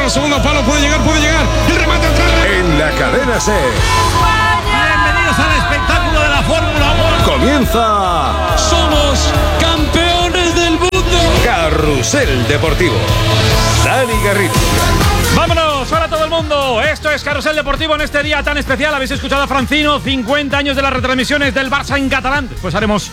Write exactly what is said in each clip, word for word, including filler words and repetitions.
segundo palo, puede llegar, puede llegar. El remate atrás. En la cadena SER. Bienvenidos al espectáculo de la Fórmula uno. Comienza. Somos campeones del mundo. Carrusel Deportivo. Dani Garrido. ¡Vámonos! ¡Hola a todo el mundo! Esto es Carrusel Deportivo en este día tan especial. Habéis escuchado a Francino, cincuenta años de las retransmisiones del Barça en catalán. Pues haremos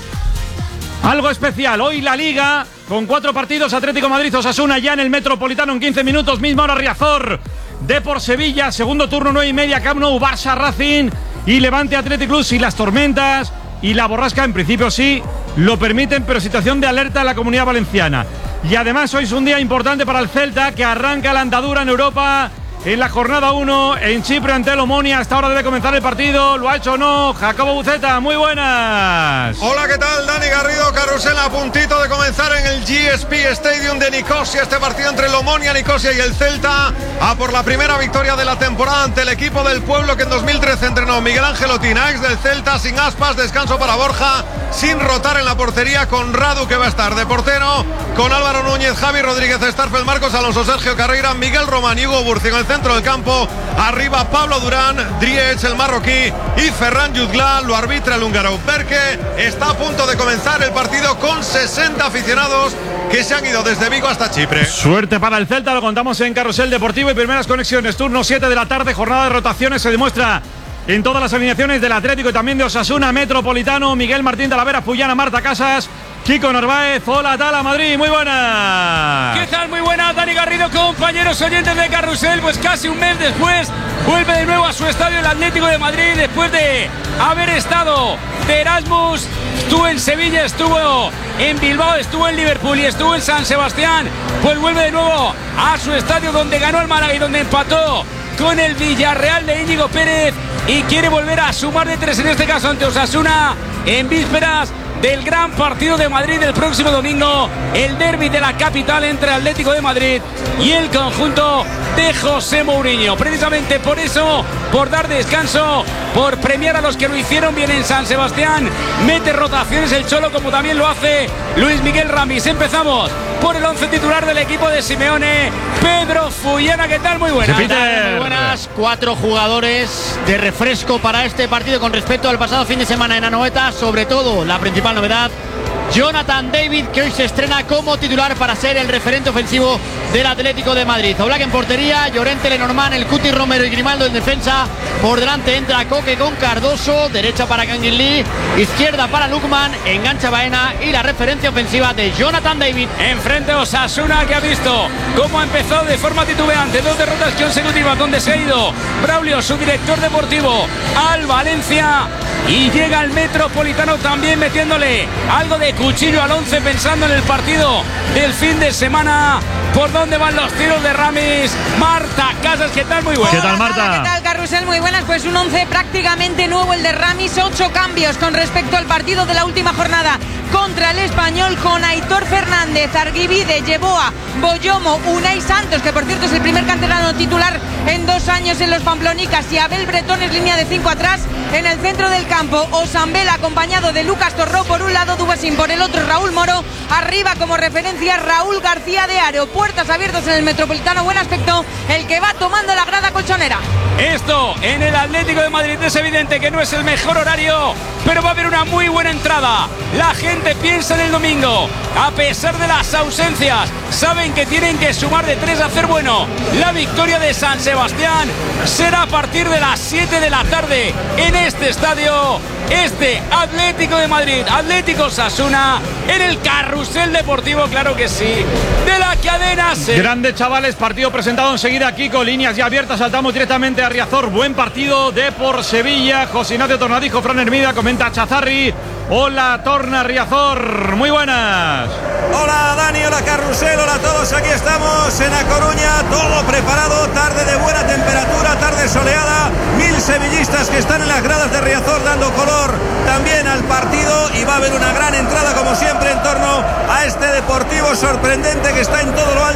algo especial. Hoy la Liga, con cuatro partidos: Atlético Madrid, Osasuna ya en el Metropolitano en quince minutos. Misma hora Riazor, Depor Sevilla, segundo turno nueve y media, Camp Nou, Barça Racing y Levante Athletic Club. Si las tormentas y la borrasca en principio sí lo permiten, pero situación de alerta en la Comunidad Valenciana. Y además hoy es un día importante para el Celta, que arranca la andadura en Europa en la jornada uno en Chipre ante el Omonia. Hasta ahora debe comenzar el partido. ¿Lo ha hecho o no? Jacobo Buceta, muy buenas. Hola, ¿qué tal? Dani Garrido, Carrusel a puntito de comenzar en el G S P Stadium de Nicosia. Este partido entre el Omonia, Nicosia y el Celta, a por la primera victoria de la temporada ante el equipo del pueblo que en dos mil trece entrenó Miguel Ángel Otina, ex del Celta, sin Aspas, descanso para Borja, sin rotar en la portería, con Radu, que va a estar de portero, con Álvaro Núñez, Javi Rodríguez, Starfel, Marcos Alonso, Sergio Carreira, Miguel Román y Hugo Burci en el centro del campo. Arriba Pablo Durán, Driech, el marroquí, y Ferran Jutgla. Lo arbitra el húngaro Berke. Está a punto de comenzar el partido con sesenta aficionados que se han ido desde Vigo hasta Chipre. Suerte para el Celta, lo contamos en Carrusel Deportivo y primeras conexiones. Turno siete de la tarde, jornada de rotaciones, se demuestra en todas las alineaciones del Atlético y también de Osasuna. Metropolitano, Miguel Martín Talavera, Puyana, Marta Casas, Kiko Narváez. Hola, Tala Madrid, muy buenas. ¿Qué tal? Muy buenas, Dani Garrido, compañeros oyentes de Carrusel. Pues casi un mes después vuelve de nuevo a su estadio el Atlético de Madrid, después de haber estado de Erasmus. Estuvo en Sevilla, estuvo en Bilbao, estuvo en Liverpool y estuvo en San Sebastián. Pues vuelve de nuevo a su estadio donde ganó el Málaga y donde empató con el Villarreal de Íñigo Pérez, y quiere volver a sumar de tres, en este caso ante Osasuna, en vísperas del gran partido de Madrid el próximo domingo, el derbi de la capital entre Atlético de Madrid y el conjunto de José Mourinho. Precisamente por eso, por dar descanso, por premiar a los que lo hicieron bien en San Sebastián, mete rotaciones el Cholo, como también lo hace Luis Miguel Ramis. Empezamos por el once titular del equipo de Simeone, Pedro Fullana. ¿Qué tal? Muy buenas. Muy buenas. Cuatro jugadores de refresco para este partido con respecto al pasado fin de semana en Anoeta. Sobre todo, la principal novedad, Jonathan David, que hoy se estrena como titular para ser el referente ofensivo del Atlético de Madrid. Oblak en portería, Llorente, Lenormand, el Cuti, Romero y Grimaldo en defensa. Por delante entra Coque con Cardoso, derecha para Kangin Lee, izquierda para Lukman, engancha Baena y la referencia ofensiva de Jonathan David. Enfrente Osasuna, que ha visto cómo ha empezado de forma titubeante, dos derrotas consecutivas donde se ha ido Braulio, su director deportivo, al Valencia, y llega al Metropolitano también metiéndole algo de cuchillo al once, pensando en el partido del fin de semana. ¿Por dónde van los tiros de Ramis? Marta Casas, ¿qué tal? Muy buenas. ¿Qué tal, Marta? Hola, ¿qué tal, Carrusel? Muy buenas. Pues un once prácticamente nuevo el de Ramis. Ocho cambios con respecto al partido de la última jornada contra el Español, con Aitor Fernández, Arguibide, Yeboa, Boyomo, Unai Santos, que por cierto es el primer canterano titular en dos años en los Pamplonicas, y Abel Bretones, línea de cinco atrás. En el centro del campo, Osambela, acompañado de Lucas Torró por un lado, Dubasín por el otro, Raúl Moro. Arriba como referencia Raúl García de Aro. Puertas abiertas en el Metropolitano, buen aspecto el que va tomando la grada colchonera. Esto en el Atlético de Madrid es evidente que no es el mejor horario, pero va a haber una muy buena entrada. La gente piensa en el domingo, a pesar de las ausencias, saben que tienen que sumar de tres a hacer bueno. La victoria de San Sebastián será a partir de las siete de la tarde en este estadio. Este Atlético de Madrid, Atlético Osasuna, en el Carrusel Deportivo, claro que sí, de la cadena SER. Grande, chavales, partido presentado enseguida aquí con líneas ya abiertas. Saltamos directamente a Riazor. Buen partido de por Sevilla. José Ignacio Tornadijo, Fran Hermida, comenta Chazarri. Hola, Torna Riazor, muy buenas. Hola, Dani, hola, Carrusel, hola a todos. Aquí estamos en A Coruña, todo preparado, tarde de buena temperatura, tarde soleada. Mil sevillistas que están en las gradas de Riazor dando color también al partido, y va a haber una gran entrada como siempre en torno a este Deportivo sorprendente que está en todo lo alto, igual que el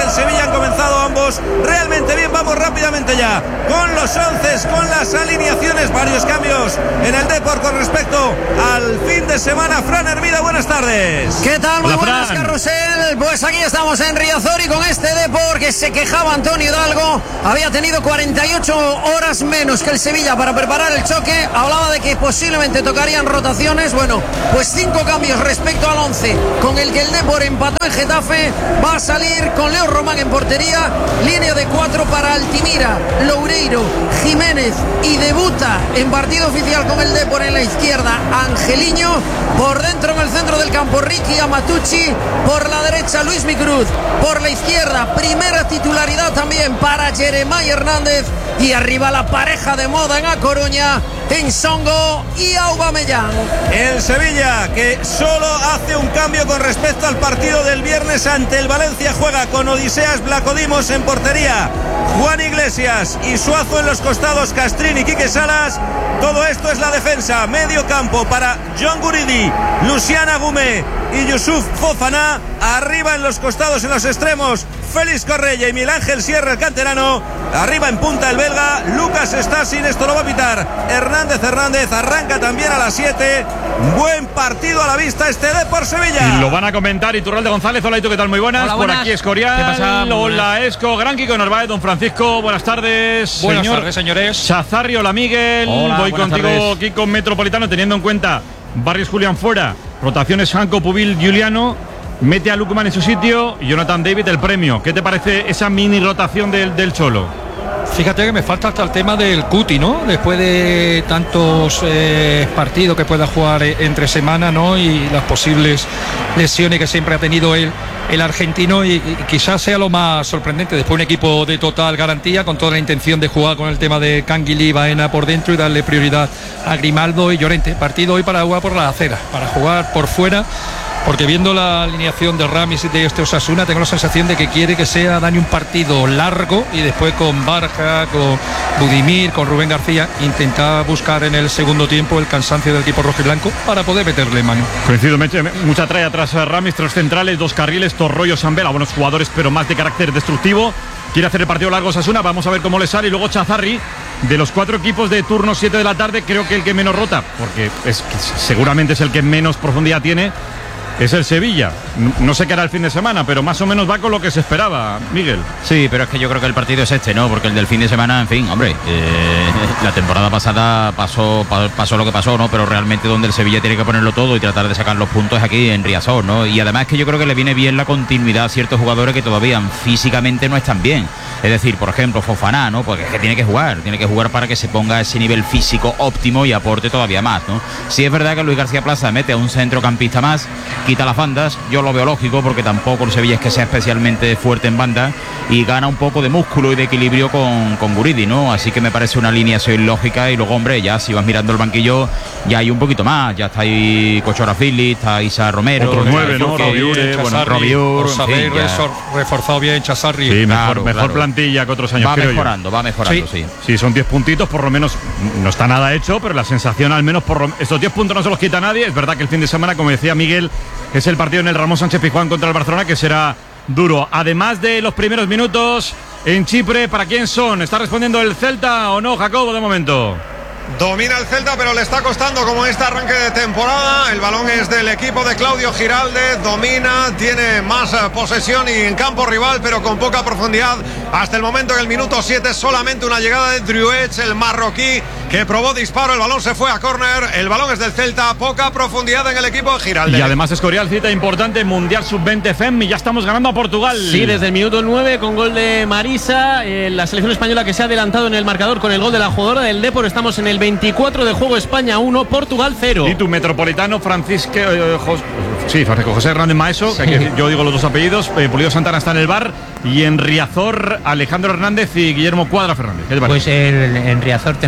en Sevilla han comenzado ambos realmente bien. Vamos rápidamente ya con los once, con las alineaciones, varios cambios en el Depor con respecto al fin de semana. Fran Hermida, buenas tardes. ¿Qué tal? Muy Hola, buenas, Fran. Carrusel. Pues aquí estamos en Riazor y con este Depor que se quejaba Antonio Hidalgo. Había tenido cuarenta y ocho horas menos que el Sevilla para preparar el choque. Hablaba de que posiblemente tocarían rotaciones. Bueno, pues cinco cambios respecto al once con el que el Depor empató en Getafe. Va a salir con Leo Román en portería. Línea de cuatro para Altimira, Loureiro, Jiménez y debuta en partido oficial con el Depor en la izquierda Angeliño. Por dentro en el centro del campo Ricky Amatucci. Por la derecha Luis Micruz. Por la izquierda primera titularidad también para Jeremai Hernández. Y arriba la pareja de moda en A Coruña, Ensongo y Aubameyang. El Sevilla, que solo hace un cambio con respecto al partido del viernes ante el Valencia, juega con Odiseas Blacodimos en portería, Juan Iglesias y Suazo en los costados, Castrín y Quique Salas. Todo esto es la defensa. Medio campo para John Guridi, Luciana Gumé y Yusuf Fofana. Arriba en los costados, en los extremos, Félix Correia y Miguel Ángel Sierra, el canterano. Arriba en punta el belga Lucas Stasin. Esto lo va a pitar Hernández Hernández. Arranca también a las siete. Buen partido a la vista este Depor Sevilla. Y lo van a comentar Iturralde González. Hola, Itu, ¿qué tal? Muy buenas. Hola, Por buenas. aquí Escorial. ¿Qué pasa? Muy Hola, buenas. Esco. Gran Kiko Narváez, don Francisco. Buenas tardes. Buenas señor tardes, señores. Chazarri, hola, Miguel. Hola, Voy buenas contigo, tardes. Kiko Metropolitano, teniendo en cuenta Barrios Julián fuera, rotaciones Hanco, Pubil, Giuliano. Mete a Lukman en su sitio y Jonathan David el premio. ¿Qué te parece esa mini rotación del, del Cholo? Fíjate que me falta hasta el tema del Cuti, ¿no? Después de tantos eh, partidos que pueda jugar eh, entre semana, ¿no? Y las posibles lesiones que siempre ha tenido él, el argentino, y, y quizás sea lo más sorprendente. Después un equipo de total garantía, con toda la intención de jugar con el tema de Canguilí y Baena por dentro y darle prioridad a Grimaldo y Llorente. Partido hoy para jugar por la acera, para jugar por fuera. Porque viendo la alineación de Ramis y de este Osasuna, tengo la sensación de que quiere que sea Dani un partido largo y después con Barja, con Budimir, con Rubén García, intentar buscar en el segundo tiempo el cansancio del equipo rojiblanco para poder meterle mano. Coincido, me- me- mucha tralla atrás a Ramis, tres centrales, dos carriles, Torroyo, Sambela, buenos jugadores, pero más de carácter destructivo. Quiere hacer el partido largo Osasuna, vamos a ver cómo le sale. Y luego Chazarri, de los cuatro equipos de turno siete de la tarde, creo que el que menos rota, porque es, seguramente es el que menos profundidad tiene, es el Sevilla. No, no sé qué hará el fin de semana, pero más o menos va con lo que se esperaba, Miguel. Sí, pero es que yo creo que el partido es este, ¿no? Porque el del fin de semana, en fin, hombre, eh, la temporada pasada pasó, pa- pasó lo que pasó, ¿no? Pero realmente donde el Sevilla tiene que ponerlo todo y tratar de sacar los puntos es aquí en Riazor, ¿no? Y además que yo creo que le viene bien la continuidad a ciertos jugadores que todavía físicamente no están bien. Es decir, por ejemplo, Fofana, ¿no? Porque es que tiene que jugar, tiene que jugar para que se ponga a ese nivel físico óptimo y aporte todavía más, ¿no? Sí es verdad que Luis García Plaza mete a un centrocampista más, quita las bandas, yo lo veo lógico porque tampoco el Sevilla es que sea especialmente fuerte en banda y gana un poco de músculo y de equilibrio con, con Guridi, ¿no? Así que me parece una alineación lógica y luego, hombre, ya si vas mirando el banquillo, ya hay un poquito más, ya está ahí Cochora Fili, está Isa Romero, Otros nueve, está ¿no? Furque, Robiure, bueno, Robiur, Os en fin, habéis ya resor- reforzado bien Chazarri. Sí, mejor, Claro, mejor claro. plantilla que otros años, va creo yo. mejorando, va mejorando, sí. Sí, son diez puntitos, por lo menos no está nada hecho, pero la sensación al menos por lo- estos diez puntos no se los quita nadie. Es verdad que el fin de semana, como decía Miguel, es el partido en el Ramón Sánchez Pizjuán contra el Barcelona, que será duro. Además de los primeros minutos en Chipre, ¿para quién son? ¿Está respondiendo el Celta o no, Jacobo, de momento? Domina el Celta, pero le está costando como en este arranque de temporada. El balón es del equipo de Claudio Giralde. Domina, tiene más eh, posesión y en campo rival, pero con poca profundidad. Hasta el momento, en el minuto siete, solamente una llegada de Druets, el marroquí, que probó disparo. El balón se fue a córner. El balón es del Celta. Poca profundidad en el equipo de Giralde. Y además Escorial, cita importante, Mundial sub veinte F E M, y ya estamos ganando a Portugal. Sí, desde el minuto nueve con gol de Marisa, eh, la selección española que se ha adelantado en el marcador con el gol de la jugadora del Depor. Estamos en el veinticuatro de juego, España uno, Portugal cero. Y tu metropolitano Francisco, eh, Jos- sí, Francisco José Hernández Maeso, que aquí yo digo los dos apellidos, eh, Pulido Santana está en el bar, y en Riazor Alejandro Hernández y Guillermo Cuadra Fernández. ¿Qué te parece? Pues el- en Riazor tenemos al Mundial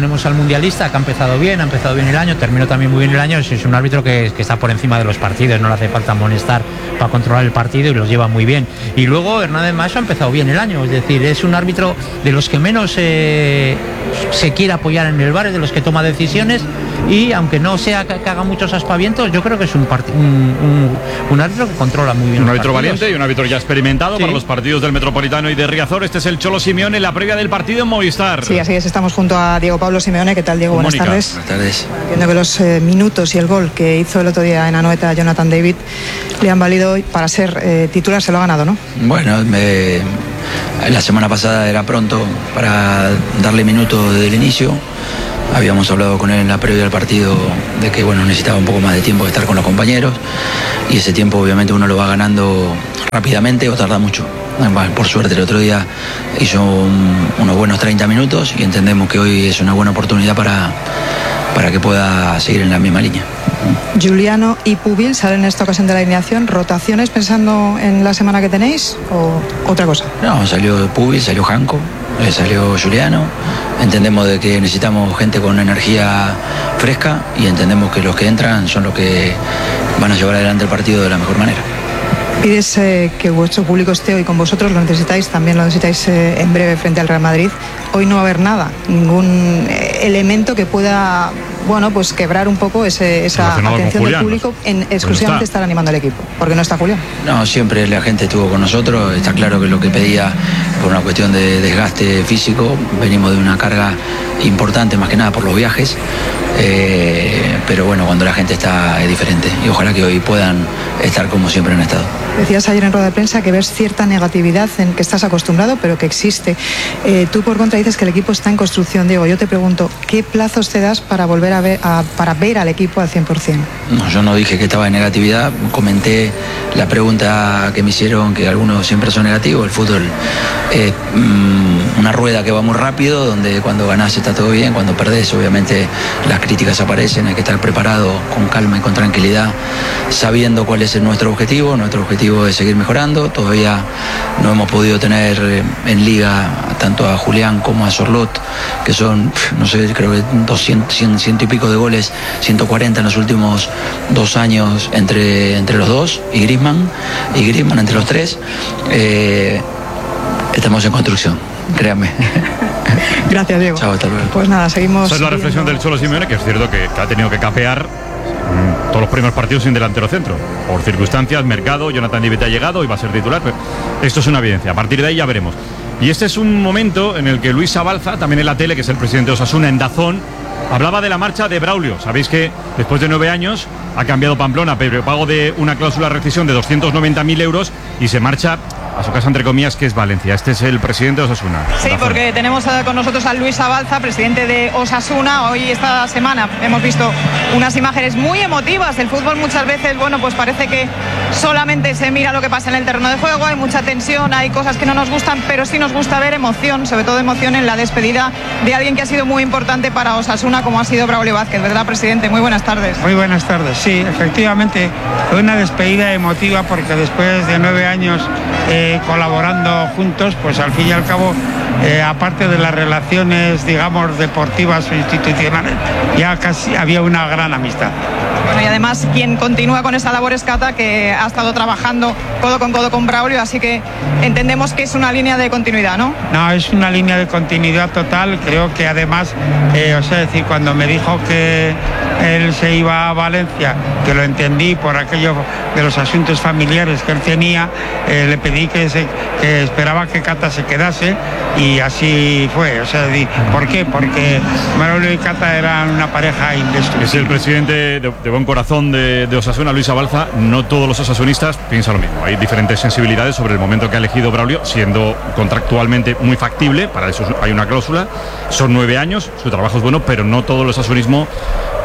mundialista, que ha empezado bien, ha empezado bien el año, terminó también muy bien el año. Es un árbitro que, que está por encima de los partidos, no le hace falta amonestar para controlar el partido y los lleva muy bien. Y luego Hernández Maeso ha empezado bien el año, es decir, es un árbitro de los que menos eh, se quiere apoyar en el V A R, de los que toma decisiones, y aunque no sea que, que haga muchos aspavientos, yo creo que es un, part, un, un, un árbitro que controla muy bien. Un los árbitro partidos. valiente y un árbitro ya experimentado Sí. para los partidos del Metropolitano y de Riazor. Este es el Cholo Simeone, la previa del partido en Movistar. Sí, así es, estamos junto a Diego Pablo Simeone. ¿Qué tal, Diego? Buenas Mónica. tardes. Buenas tardes. Entiendo que los eh, minutos y el gol que hizo el otro día en Anoeta Jonathan David le han valido hoy para ser eh, titular, se lo ha ganado, ¿no? Bueno, me- la semana pasada era pronto para darle minutos desde el inicio. Habíamos hablado con él en la previa del partido de que bueno, necesitaba un poco más de tiempo de estar con los compañeros, y ese tiempo obviamente uno lo va ganando rápidamente o tarda mucho. Bueno, por suerte el otro día hizo un- unos buenos treinta minutos y entendemos que hoy es una buena oportunidad para, para que pueda seguir en la misma línea. Giuliano y Pubil salen en esta ocasión de la alineación. ¿Rotaciones pensando en la semana que tenéis o otra cosa? No, salió Pubi, salió Janco, eh, salió Giuliano. Entendemos de que necesitamos gente con energía fresca y entendemos que los que entran son los que van a llevar adelante el partido de la mejor manera. Pides eh, que vuestro público esté hoy con vosotros, lo necesitáis, también lo necesitáis eh, en breve frente al Real Madrid. Hoy no va a haber nada, ningún eh, elemento que pueda, bueno, pues quebrar un poco ese, esa Relacionado con atención del Julián, público en está. exclusivamente estar animando al equipo, porque no está Julián. No, siempre la gente estuvo con nosotros, está claro que lo que pedía por una cuestión de desgaste físico, venimos de una carga importante más que nada por los viajes, eh, pero bueno, cuando la gente está es diferente y ojalá que hoy puedan estar como siempre han estado. Decías ayer en rueda de prensa que ves cierta negatividad en que estás acostumbrado, pero que existe. Eh, tú, por contra, dices que el equipo está en construcción. Diego, yo te pregunto, ¿qué plazos te das para volver a ver, a- para ver al equipo al cien por ciento? No, yo no dije que estaba en negatividad, comenté la pregunta que me hicieron, que algunos siempre son negativos. El fútbol es mm, una rueda que va muy rápido, donde cuando ganás está todo bien, cuando perdés obviamente las críticas aparecen, hay que estar preparado con calma y con tranquilidad, sabiendo cuál es nuestro objetivo. Nuestro objetivo es seguir mejorando, todavía no hemos podido tener eh, en liga tanto a Julián como a Sorlot, que son, no sé, creo que doscientos, cien, ciento y pico de goles, ciento cuarenta en los últimos dos años entre, entre los dos, y Griezmann, y Griezmann entre los tres. Eh, estamos en construcción, créanme. Gracias, Diego. Chao, hasta luego. Pues nada, seguimos. Esa es la reflexión del Cholo Simeone, que es cierto que, que ha tenido que capear mm, todos los primeros partidos sin delantero centro. Por circunstancias, mercado, Jonathan David ha llegado y va a ser titular. Pero esto es una evidencia. A partir de ahí ya veremos. Y este es un momento en el que Luis Sabalza, también en la tele, que es el presidente de Osasuna, en Dazón, hablaba de la marcha de Braulio. Sabéis que después de nueve años ha cambiado Pamplona, pero pago de una cláusula de rescisión de doscientos noventa mil euros y se marcha a su casa, entre comillas, que es Valencia. Este es el presidente de Osasuna. Sí, Dazón. porque tenemos eh, con nosotros a Luis Abalza, presidente de Osasuna. Hoy, esta semana, hemos visto unas imágenes muy emotivas. El fútbol muchas veces, bueno, pues parece que solamente se mira lo que pasa en el terreno de juego, hay mucha tensión, hay cosas que no nos gustan, pero sí nos gusta ver emoción, sobre todo emoción en la despedida de alguien que ha sido muy importante para Osasuna, como ha sido Braulio Vázquez, ¿verdad, presidente? Muy buenas tardes. Muy buenas tardes, sí, efectivamente fue una despedida emotiva porque después de nueve años eh, colaborando juntos, pues al fin y al cabo, eh, aparte de las relaciones, digamos, deportivas o institucionales, ya casi había una gran amistad. Bueno, y además quien continúa con esa labor es Cata, que ha estado trabajando codo con codo con Braulio, así que entendemos que es una línea de continuidad, ¿no? No, es una línea de continuidad total. Creo que además, eh, o sea, decir, cuando me dijo que él se iba a Valencia, que lo entendí por aquello de los asuntos familiares que él tenía, eh, le pedí que, se, que esperaba que Cata se quedase y así fue. O sea, di- ¿por qué? Porque Braulio y Cata eran una pareja indestructible. Es el presidente de, de buen corazón de, de Osasuna, Luis Abalza. No todos los osasunistas piensan lo mismo. Hay diferentes sensibilidades sobre el momento que ha elegido Braulio, siendo contractualmente muy factible. Para eso hay una cláusula. Son nueve años, su trabajo es bueno, pero no todo el osasunismo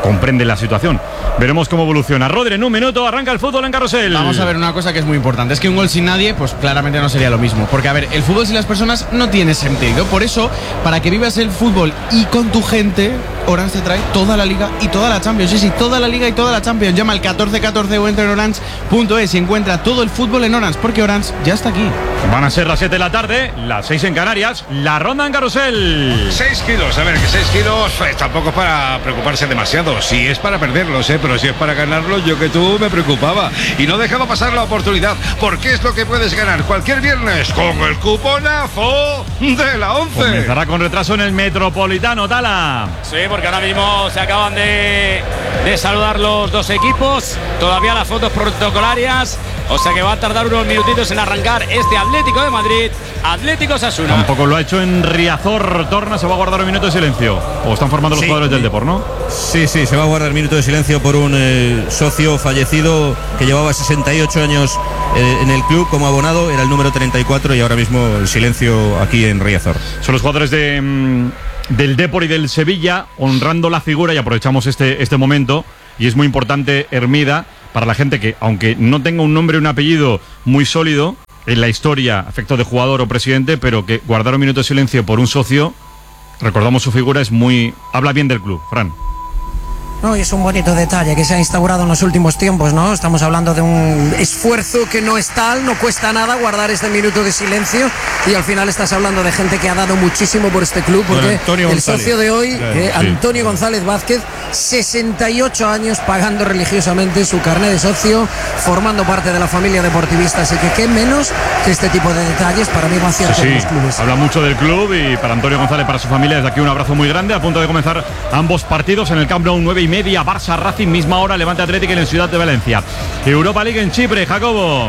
comprende la situación. Veremos cómo evoluciona. Rodri, en un minuto arranca el fútbol en Carrusel. Vamos a ver una cosa que es muy importante, es que un gol sin nadie, pues claramente no sería lo mismo, porque a ver, el fútbol sin las personas no tiene sentido. Por eso, para que vivas el fútbol y con tu gente, Orange te trae toda la Liga y toda la Champions. Sí, sí, toda la Liga y toda la Champions. Llama al catorce catorce o entra en orange punto es y encuentra todo el fútbol en Orange, porque Orange ya está aquí. Van a ser las siete de la tarde, las seis en Canarias, la ronda en Carrusel. seis kilos, a ver, que seis kilos pues, tampoco es para preocuparse demasiado. Si es para perderlos, ¿eh? Pero si es para ganarlos, yo que tú me preocupaba. Y no dejaba pasar la oportunidad, porque es lo que puedes ganar cualquier viernes con el cuponazo de la once. Comenzará con retraso en el Metropolitano, Tala. Sí, porque ahora mismo se acaban de, de saludar los dos equipos. Todavía las fotos protocolarias. O sea que va a tardar unos minutitos en arrancar este Atlético de Madrid, Atlético Osasuna. Tampoco lo ha hecho en Riazor. Torna, se va a guardar un minuto de silencio. O están formando los sí. jugadores del Depor, ¿no? Sí, sí, se va a guardar un minuto de silencio por un eh, socio fallecido que llevaba sesenta y ocho años eh, en el club como abonado. Era el número treinta y cuatro y ahora mismo el silencio aquí en Riazor. Son los jugadores de, mm, del Depor y del Sevilla honrando la figura, y aprovechamos este, este momento. Y es muy importante, Hermida, para la gente que, aunque no tenga un nombre y un apellido muy sólido en la historia, afecto de jugador o presidente, pero que guardar un minuto de silencio por un socio, recordamos su figura, es muy... habla bien del club, Fran. No, y es un bonito detalle que se ha instaurado en los últimos tiempos, ¿no? Estamos hablando de un esfuerzo que no es tal, no cuesta nada guardar este minuto de silencio, y al final estás hablando de gente que ha dado muchísimo por este club, porque Antonio el González. socio de hoy, Claro, eh, sí. Antonio González Vázquez, sesenta y ocho años pagando religiosamente su carné de socio, formando parte de la familia deportivista, así que qué menos que este tipo de detalles para mí va a Sí, cierto sí, en los clubes. habla mucho del club, y para Antonio González, para su familia, desde aquí un abrazo muy grande. A punto de comenzar ambos partidos en el Camp Nou, nueve y media, Barça Racing, misma hora, Levante Atlético en la Ciudad de Valencia. Europa League en Chipre, Jacobo.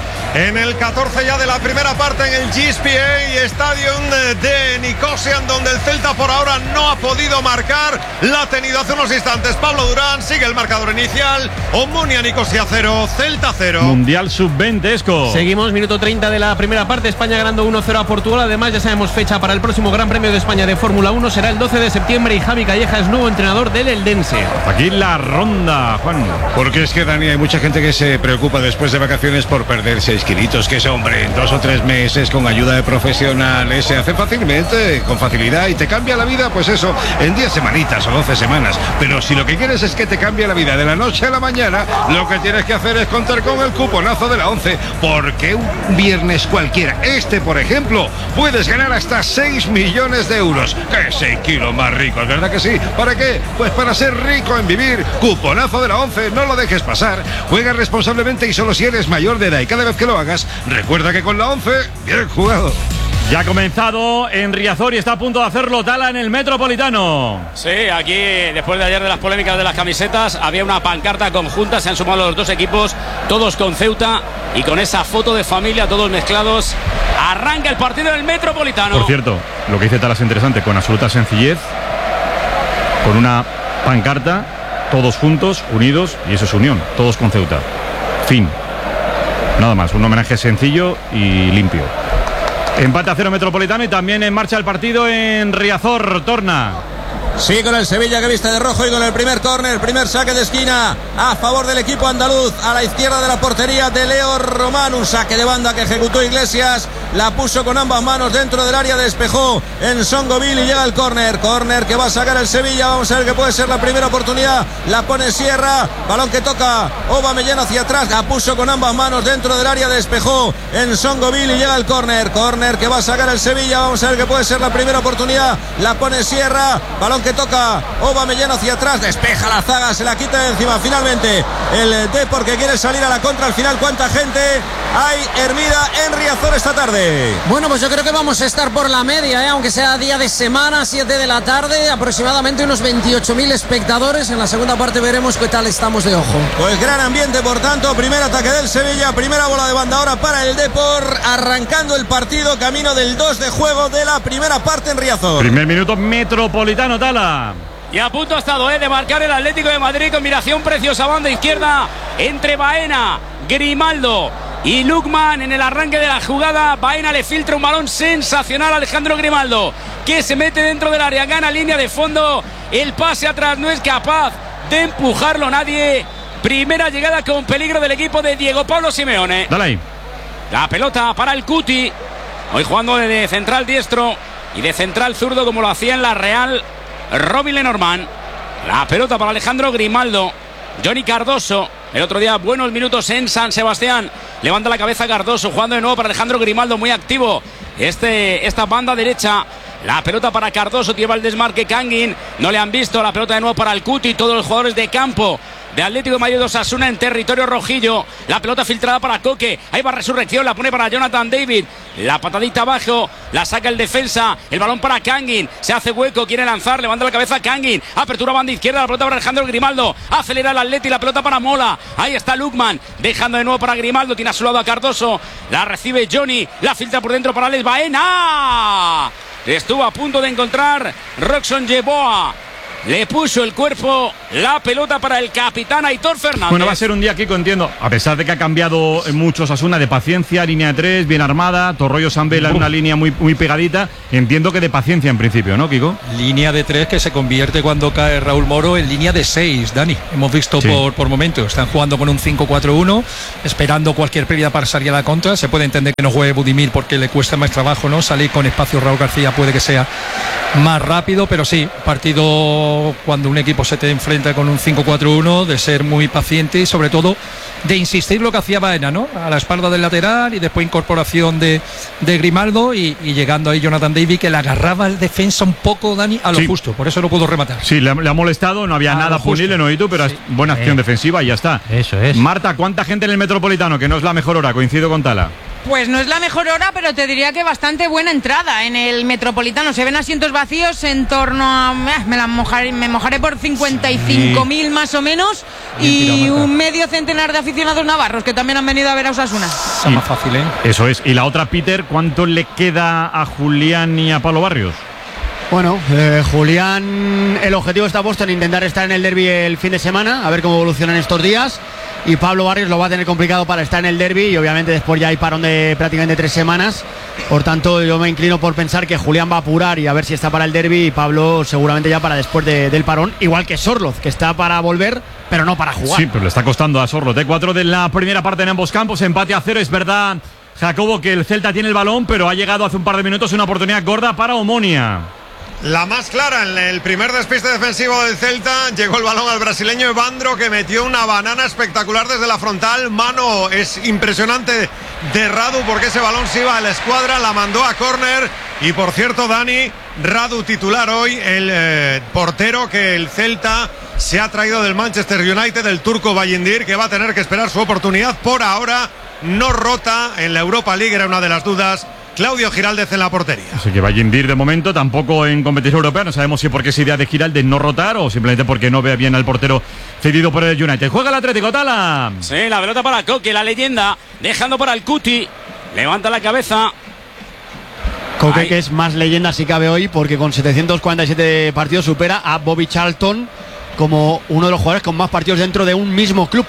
En el catorce ya de la primera parte en el G S P A Stadium de Nicosia, donde el Celta por ahora no ha podido marcar. La ha tenido hace unos instantes Pablo Durán. Sigue el marcador inicial. Omonia Nicosia cero, Celta cero. Mundial sub veinte, Esco. Seguimos, minuto treinta de la primera parte, España ganando uno cero a Portugal. Además ya sabemos fecha para el próximo Gran Premio de España de Fórmula uno, será el doce de septiembre, y Javi Calleja es nuevo entrenador del Eldense. Aquí la ronda, Juan. Porque es que, Dani, hay mucha gente que se preocupa después de vacaciones por perder seis kilitos, que ese hombre en dos o tres meses con ayuda de profesionales se hace fácilmente, con facilidad, y te cambia la vida, pues eso, en diez semanitas o doce semanas. Pero si lo que quieres es que te cambie la vida de la noche a la mañana, lo que tienes que hacer es contar con el cuponazo de la once, porque un viernes cualquiera, este por ejemplo, puedes ganar hasta seis millones de euros. ¡Qué seis kilos más ricos! ¿Verdad que sí? ¿Para qué? Pues para ser rico en vivir. Cuponazo de la once, no lo dejes pasar. Juega responsablemente y solo si eres mayor de edad, y cada vez que lo hagas, recuerda que con la once, bien jugado. Ya ha comenzado en Riazor y está a punto de hacerlo Tala en el Metropolitano. Sí, aquí después de ayer de las polémicas de las camisetas, había una pancarta conjunta, se han sumado los dos equipos, todos con Ceuta y con esa foto de familia, todos mezclados. Arranca el partido del Metropolitano. Por cierto, lo que dice Tala es interesante, con absoluta sencillez, con una pancarta, todos juntos, unidos, y eso es unión, todos con Ceuta. Fin. Nada más, un homenaje sencillo y limpio. Empate a cero Metropolitano, y también en marcha el partido en Riazor, Torna. Sí, con el Sevilla que viste de rojo, y con el primer córner, primer saque de esquina a favor del equipo andaluz, a la izquierda de la portería de Leo Román. Un saque de banda que ejecutó Iglesias, la puso con ambas manos dentro del área, despejó en Songoville y llega el córner. Córner que va a sacar el Sevilla, vamos a ver que puede ser la primera oportunidad. La pone Sierra, balón que toca Aubameyang hacia atrás, la puso con ambas manos dentro del área, despejó en Songoville y llega el córner. Córner que va a sacar el Sevilla, vamos a ver que puede ser la primera oportunidad. La pone Sierra, balón que toca Aubameyang hacia atrás, despeja la zaga, se la quita de encima. Finalmente el Depor que quiere salir a la contra. Al final, ¿cuánta gente hay, Hermida, en Riazor esta tarde? Bueno, pues yo creo que vamos a estar por la media, ¿eh? Aunque sea día de semana, siete de la tarde, aproximadamente unos veintiocho mil espectadores. En la segunda parte veremos qué tal estamos de ojo. Pues gran ambiente, por tanto, primer ataque del Sevilla, primera bola de banda ahora para el Depor, arrancando el partido, camino del dos de juego de la primera parte en Riazor. Primer minuto Metropolitano, Tala. Y a punto ha estado eh, de marcar el Atlético de Madrid. Combinación preciosa, banda izquierda entre Baena, Grimaldo y Lukman. En el arranque de la jugada, Baena le filtra un balón sensacional a Alejandro Grimaldo, que se mete dentro del área, gana línea de fondo. El pase atrás no es capaz de empujarlo nadie. Primera llegada con peligro del equipo de Diego Pablo Simeone. Dale ahí. La pelota para el Cuti. Hoy jugando de central diestro y de central zurdo como lo hacía en la Real Robin Lenormand. La pelota para Alejandro Grimaldo. Johnny Cardoso. El otro día buenos minutos en San Sebastián. Levanta la cabeza Cardoso, jugando de nuevo para Alejandro Grimaldo, muy activo. Este, esta banda derecha. La pelota para Cardoso, lleva el desmarque Kangin. No le han visto, la pelota de nuevo para el Cuti. Todos los jugadores de campo de Atlético de Madrid de Osasuna en territorio rojillo. La pelota filtrada para Coque. Ahí va Resurrección, la pone para Jonathan David. La patadita abajo, la saca el defensa. El balón para Kangin. Se hace hueco, quiere lanzar, levanta la cabeza Kangin. Apertura banda izquierda, la pelota para Alejandro Grimaldo. Acelera el Atleti, la pelota para Mola. Ahí está Lukman, dejando de nuevo para Grimaldo. Tiene a su lado a Cardoso. La recibe Johnny. La filtra por dentro para Alex Baena. Estuvo a punto de encontrar Roxon Yeboah. Le puso el cuerpo, la pelota para el capitán Aitor Fernández. Bueno, va a ser un día, Kiko, entiendo, a pesar de que ha cambiado mucho Osasuna, de paciencia, línea de tres, bien armada, Torroyo Sambela en una línea muy, muy pegadita. Entiendo que de paciencia en principio, ¿no, Kiko? Línea de tres que se convierte cuando cae Raúl Moro en línea de seis, Dani. Hemos visto sí. por, por momentos. Están jugando con un cinco cuatro uno, esperando cualquier pérdida para salir a la contra. Se puede entender que no juegue Budimir porque le cuesta más trabajo, ¿no? Salir con espacio Raúl García puede que sea más rápido, pero sí, partido cuando un equipo se te enfrenta con un cinco cuatro uno, de ser muy paciente y sobre todo de insistir lo que hacía Baena, ¿no? A la espalda del lateral y después incorporación de, de Grimaldo y, y llegando ahí Jonathan David, que le agarraba el defensa un poco, Dani, a lo sí. justo, por eso no pudo rematar. Sí, le ha, le ha molestado, no había a nada punible, no, y tú, pero sí. buena acción eh. defensiva y ya está. Eso es. Marta, ¿cuánta gente en el Metropolitano? Que no es la mejor hora, coincido con Tala. Pues no es la mejor hora, pero te diría que bastante buena entrada en el Metropolitano. Se ven asientos vacíos en torno a... Eh, me, la mojaré, me mojaré por cincuenta y cinco mil sí. más o menos. Bien, y un medio centenar de aficionados navarros que también han venido a ver a Osasuna. Es más fácil, ¿eh? Eso es. Y la otra, Peter, ¿cuánto le queda a Julián y a Pablo Barrios? Bueno, eh, Julián, el objetivo está puesto en intentar estar en el derbi el fin de semana, a ver cómo evolucionan estos días. Y Pablo Barrios lo va a tener complicado para estar en el derbi y obviamente después ya hay parón de prácticamente tres semanas. Por tanto, yo me inclino por pensar que Julián va a apurar y a ver si está para el derbi y Pablo seguramente ya para después de, del parón, igual que Sorloz, que está para volver, pero no para jugar. Sí, pero le está costando a Sorloz. De cuatro de la primera parte en ambos campos, empate a cero, es verdad, Jacobo, que el Celta tiene el balón, pero ha llegado hace un par de minutos una oportunidad gorda para Omonia. La más clara en el primer despiste defensivo del Celta. Llegó el balón al brasileño Evandro, que metió una banana espectacular desde la frontal. Mano es impresionante de Radu, porque ese balón se iba a la escuadra, la mandó a córner. Y por cierto, Dani, Radu titular hoy, el eh, portero que el Celta se ha traído del Manchester United, el turco Bayindir, que va a tener que esperar su oportunidad. Por ahora no rota en la Europa League, era una de las dudas. Claudio Giraldez en la portería. Así que Bayindir de momento tampoco en competición europea. No sabemos si porque es idea de Giraldez no rotar o simplemente porque no ve bien al portero cedido por el United. Juega el Atlético, Tala. Sí, la pelota para Coque, la leyenda, dejando para el Cuti. Levanta la cabeza. Coque, Ay. que es más leyenda si cabe hoy, porque con setecientos cuarenta y siete partidos supera a Bobby Charlton como uno de los jugadores con más partidos dentro de un mismo club.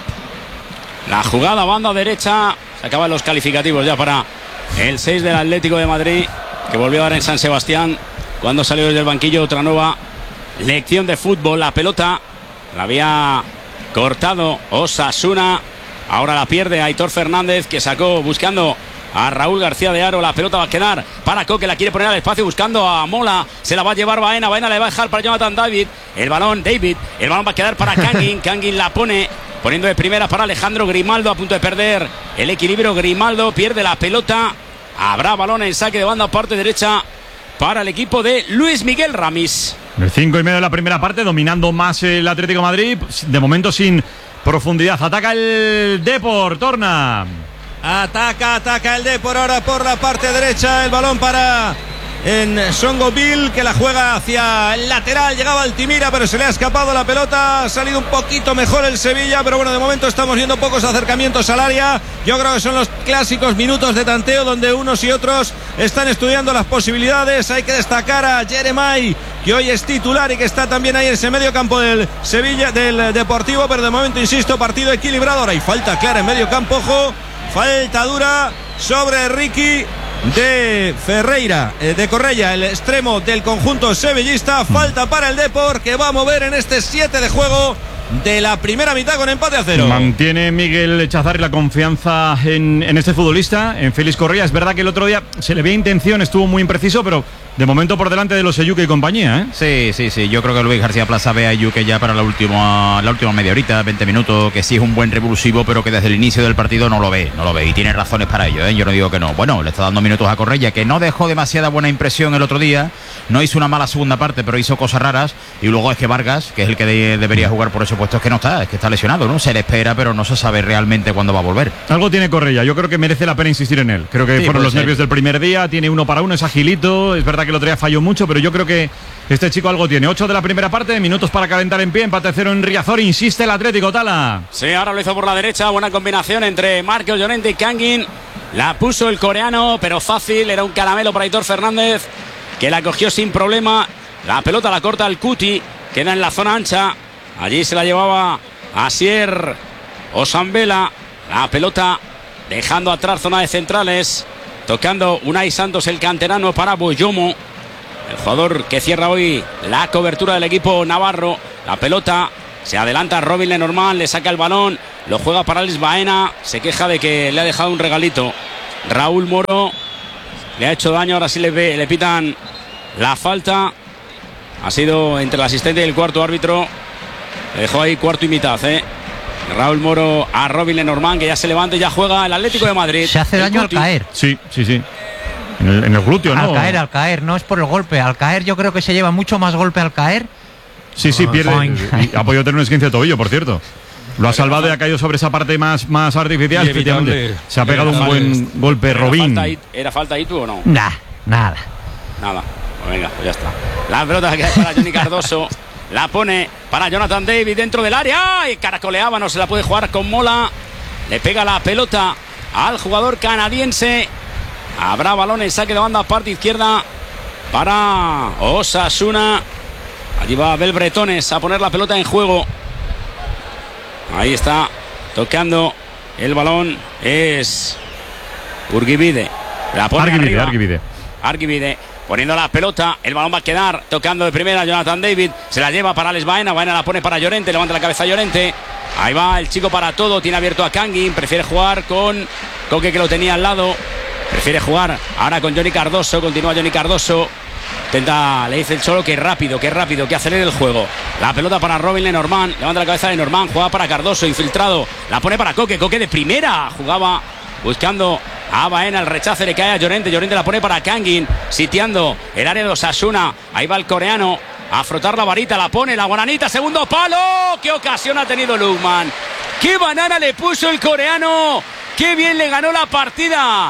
La jugada banda derecha. Se acaban los calificativos ya para el seis del Atlético de Madrid, que volvió a dar en San Sebastián cuando salió desde el banquillo. Otra nueva lección de fútbol. La pelota la había cortado Osasuna, ahora la pierde Aitor Fernández, que sacó buscando a Raúl García de Haro. La pelota va a quedar para Coque, la quiere poner al espacio buscando a Mola, se la va a llevar Baena, Baena le va a dejar para Jonathan David, el balón David, el balón va a quedar para Kangin, Kangin la pone poniendo de primera para Alejandro Grimaldo, a punto de perder el equilibrio. Grimaldo pierde la pelota. Habrá balón en saque de banda, parte derecha para el equipo de Luis Miguel Ramis. El cinco y medio de la primera parte, dominando más el Atlético de Madrid. De momento sin profundidad. Ataca el Depor, Torna. Ataca, ataca el Depor ahora por la parte derecha. El balón para en Songoville, que la juega hacia el lateral. Llegaba Altimira, pero se le ha escapado la pelota. Ha salido un poquito mejor el Sevilla, pero bueno, de momento estamos viendo pocos acercamientos al área. Yo creo que son los clásicos minutos de tanteo donde unos y otros están estudiando las posibilidades. Hay que destacar a Jeremai, que hoy es titular y que está también ahí en ese medio campo del Sevilla, del Deportivo, pero de momento, insisto, partido equilibrado. Ahora hay falta clara en medio campo, ojo, falta dura sobre Ricky de Ferreira, eh, de Correia, el extremo del conjunto sevillista. Falta para el Depor, que va a mover en este siete de juego de la primera mitad con empate a cero. Mantiene Miguel Chazarri la confianza en, en este futbolista, en Félix Correa. Es verdad que el otro día se le veía intención, estuvo muy impreciso, pero de momento por delante de los Eyuque y compañía, ¿eh? Sí, sí, sí. Yo creo que Luis García Plaza ve a Eyuque ya para la última, la última media horita, veinte minutos, que sí es un buen revulsivo, pero que desde el inicio del partido no lo ve, no lo ve. Y tiene razones para ello, ¿eh? Yo no digo que no. Bueno, le está dando minutos a Correa, que no dejó demasiada buena impresión el otro día. No hizo una mala segunda parte, pero hizo cosas raras. Y luego es que Vargas, que es el que de, debería jugar por ese puesto, es que no está, es que está lesionado, ¿no? Se le espera, pero no se sabe realmente cuándo va a volver. Algo tiene Correa, yo creo que merece la pena insistir en él. Creo que Sí, fueron los ser. nervios del primer día, tiene uno para uno, es agilito. Es verdad que el otro día falló mucho, pero yo creo que este chico algo tiene. Ocho de la primera parte, minutos para calentar en pie, empate cero en Riazor, insiste el Atlético, Tala. Sí, ahora lo hizo por la derecha, buena combinación entre Marcos Llorente y Kangin. La puso el coreano, pero fácil, era un caramelo para Aitor Fernández, que la cogió sin problema. La pelota la corta el Cuti, queda en la zona ancha. Allí se la llevaba Asier Osambela. La pelota dejando atrás zona de centrales, tocando Unai Santos, el canterano, para Boyomo, el jugador que cierra hoy la cobertura del equipo navarro. La pelota se adelanta Robin Lenormand, le saca el balón, lo juega para Alex Baena, se queja de que le ha dejado un regalito. Raúl Moro le ha hecho daño, ahora sí le, ve, le pitan la falta. Ha sido entre el asistente y el cuarto árbitro. Le dejó ahí cuarto y mitad, ¿eh? Raúl Moro a Robin Lenormand, que ya se levanta y ya juega el Atlético de Madrid. Se hace El daño al Cuti. caer. Sí, sí, sí. En el, en el glúteo, ¿no? Al caer, al caer, no es por el golpe. Al caer yo creo que se lleva mucho más golpe al caer. Sí, sí, pierde. Boing. Y ha podido tener un esguince de tobillo, por cierto. Lo ha salvado y ha caído sobre esa parte más, más artificial. Inevitable. Efectivamente. Se ha pegado un Inevitable. buen golpe, ¿Era Robin. falta ahí- ¿Era falta ahí tú o no? Nah, nada. Nada. Pues venga, pues ya está. La pelota que es para Johnny Cardoso. La pone para Jonathan David dentro del área. Y caracoleaba, no se la puede jugar con Mola. Le pega la pelota al jugador canadiense. Habrá balón en saque de banda, parte izquierda para Osasuna. Allí va Abel Bretones a poner la pelota en juego. Ahí está tocando el balón. Es Urgibide. La pone Arguibide, arriba. Arguibide. Arguibide poniendo la pelota, el balón va a quedar tocando de primera Jonathan David, se la lleva para Alex Baena, Baena la pone para Llorente, levanta la cabeza Llorente, ahí va el chico para todo, tiene abierto a Kangin, prefiere jugar con Coque, que lo tenía al lado, prefiere jugar ahora con Johnny Cardoso, continúa Johnny Cardoso, intenta, le dice el Cholo que rápido, que rápido, que acelere el juego, la pelota para Robin Lenormand, levanta la cabeza de Lenormand, juega para Cardoso, infiltrado, la pone para Coque, Coque de primera, jugaba buscando a Baena, el rechace le cae a Llorente, Llorente la pone para Kangin, sitiando el área de Osasuna, ahí va el coreano a frotar la varita, la pone la guananita, segundo palo, qué ocasión ha tenido Lukman, qué banana le puso el coreano, qué bien le ganó la partida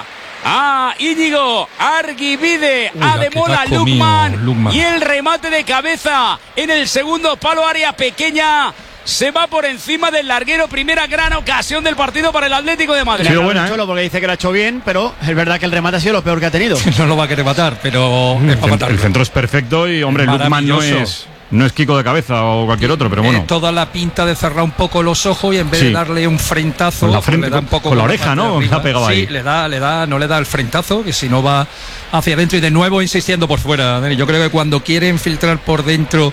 a Íñigo Arguibide, Uy, a la que te Demola has comido, Lukman, Lukman. y el remate de cabeza en el segundo palo, área pequeña. Se va por encima del larguero. Primera gran ocasión del partido para el Atlético de Madrid. Le ha ganado el Cholo porque dice que lo ha hecho bien, pero es verdad que el remate ha sido lo peor que ha tenido. No lo va a querer matar, pero es para El, matarlo. el centro es perfecto y, hombre, Lukman no Maravilloso. es, no es Kiko de cabeza o cualquier otro, pero bueno. Eh, toda la pinta de cerrar un poco los ojos y en vez Sí. de darle un frentazo, Con la pues frente, le da un poco con la con oreja, parte ¿no? de arriba. Le ha pegado sí, ahí. le da, le da, no le da el frentazo, que si no va hacia adentro y de nuevo insistiendo por fuera. Dani. Yo creo que cuando quiere infiltrar por dentro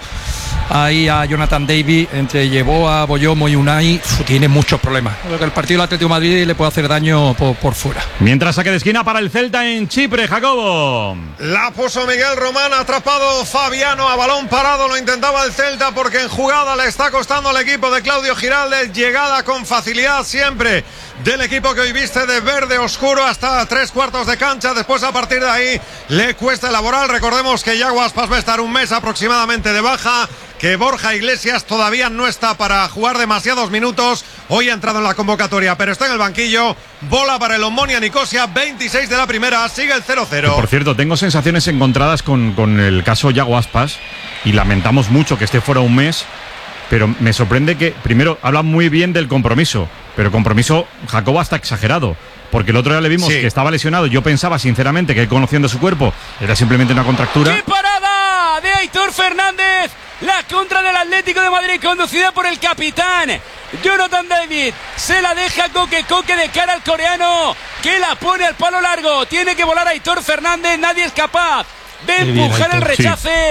ahí a Jonathan David, entre Yeboah, Boyomo y Unai, uf, tiene muchos problemas. Creo que el partido del Atlético de Madrid le puede hacer daño por, por fuera. Mientras saque de esquina para el Celta en Chipre, Jacobo. La puso Miguel Román, atrapado Fabiano a balón parado, lo intentaba el Celta porque en jugada le está costando al equipo de Claudio Giraldes, llegada con facilidad siempre del equipo que hoy viste de verde oscuro hasta tres cuartos de cancha, después a partir de ahí le cuesta elaborar. Recordemos que Yago Aspas va a estar un mes aproximadamente de baja, que Borja Iglesias todavía no está para jugar demasiados minutos, hoy ha entrado en la convocatoria pero está en el banquillo. Bola para el Omonia Nicosia, veintiséis de la primera, sigue el cero cero. Por cierto, tengo sensaciones encontradas con, con el caso Yago Aspas y lamentamos mucho que esté fuera un mes, pero me sorprende que, primero, habla muy bien del compromiso, pero el compromiso, Jacobo, hasta exagerado, porque el otro día le vimos Sí. que estaba lesionado. Yo pensaba, sinceramente, que él, conociendo su cuerpo, era simplemente una contractura. ¡Qué parada de Aitor Fernández! La contra del Atlético de Madrid, conducida por el capitán Jonathan David. Se la deja Coque, Coque de cara al coreano, que la pone al palo largo. Tiene que volar Aitor Fernández, nadie es capaz de Qué bien, empujar el Aitor, rechace.